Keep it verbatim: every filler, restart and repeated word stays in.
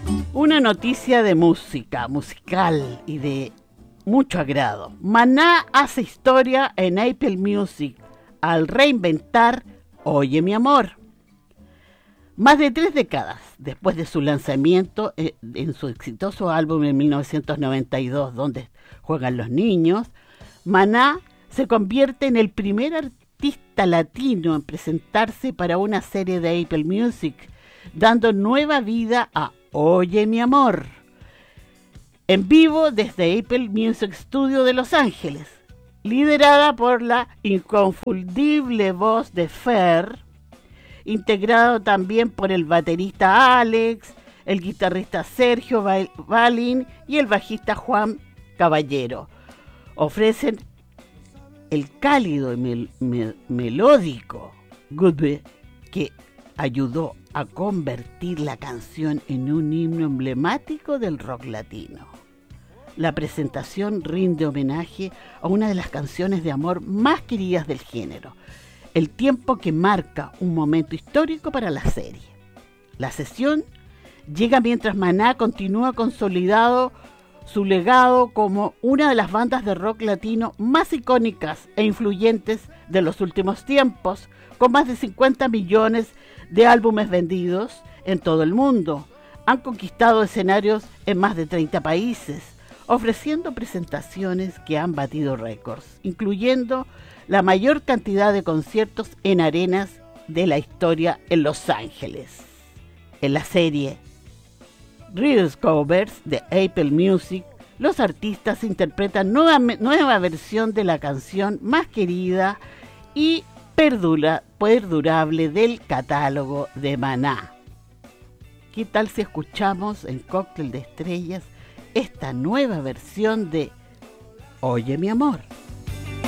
Una noticia de música, musical y de mucho agrado. Maná hace historia en Apple Music al reinventar Oye mi amor. Más de tres décadas después de su lanzamiento eh, en su exitoso álbum en mil novecientos noventa y dos, Donde juegan los niños, Maná se convierte en el primer artista latino en presentarse para una serie de Apple Music, dando nueva vida a Oye mi amor, en vivo desde Apple Music Studio de Los Ángeles, liderada por la inconfundible voz de Fer, integrado también por el baterista Alex, el guitarrista Sergio Balin y el bajista Juan Caballero. Ofrecen el cálido y mel- mel- melódico Goodbye, que ayudó a convertir la canción en un himno emblemático del rock latino. La presentación rinde homenaje a una de las canciones de amor más queridas del género, el tiempo que marca un momento histórico para la serie. La sesión llega mientras Maná continúa consolidado su legado como una de las bandas de rock latino más icónicas e influyentes de los últimos tiempos, con más de cincuenta millones de álbumes vendidos en todo el mundo. Han conquistado escenarios en más de treinta países, ofreciendo presentaciones que han batido récords, incluyendo la mayor cantidad de conciertos en arenas de la historia en Los Ángeles. En la serie Rediscovers de Apple Music, los artistas interpretan nueva, nueva versión de la canción más querida y perdura, perdurable del catálogo de Maná. ¿Qué tal si escuchamos en Cóctel de Estrellas esta nueva versión de Oye mi amor?